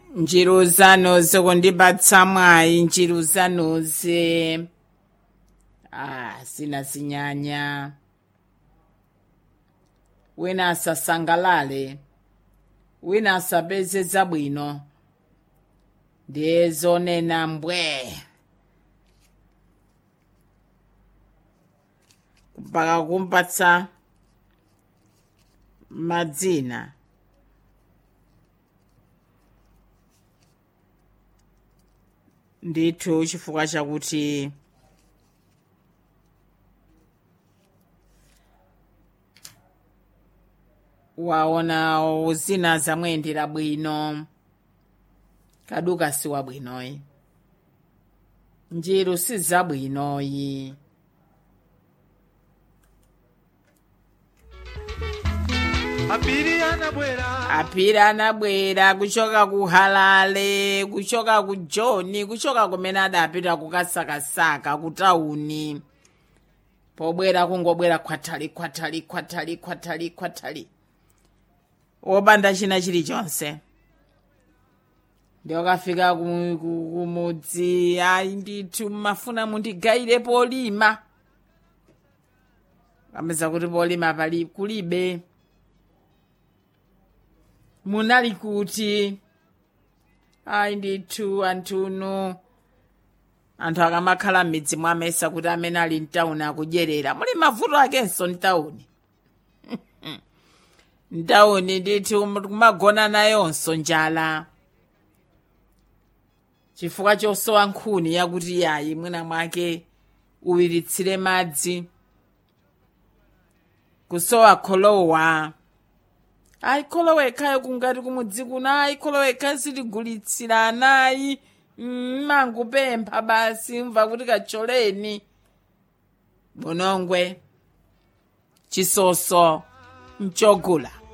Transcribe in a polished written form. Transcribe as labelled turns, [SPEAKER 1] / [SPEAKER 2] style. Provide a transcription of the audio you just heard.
[SPEAKER 1] njiru zanoze kundipatsa mwayi njiru zanoze sina zinyanya wina asasangalale wina asapeze zabwino ndiye zonena mbwe mpaka kumpatsa madzina ndithu chifukwa chakuti waona zina zamuyendera bwino kaduka si wabwinoyi njiru si zabwinoyi apiri anabwera kuchoka ku Halale kuchoka ku Joni kuchoka kumene adapita kukasakasaka ku tauni pobwera kungobwera khwatali wopanda china chilichonse ndiyo kafika kumudzi ayi ndithu mafuna mundigayire polima kameza kuti polima pali kulibe munali kuti ayi ndithu anthu akamakhala m'midzi mwamesa kuti amene ali mtawuni akudyerera muli mavuto akenso mtawuni mtawuni ndithu kumagona nayonso njala chifukwa chosowa nkhuni yakuti yayi mwina mwake uwiritsire madzi kusowa kholowa ayi kholowa ekhayo kungati kumudzi kuno ayi kholowa ekhayo sitigulitsira anayi mangupempha basi mva kuti kacholeni Bonongwe chisoso mchogula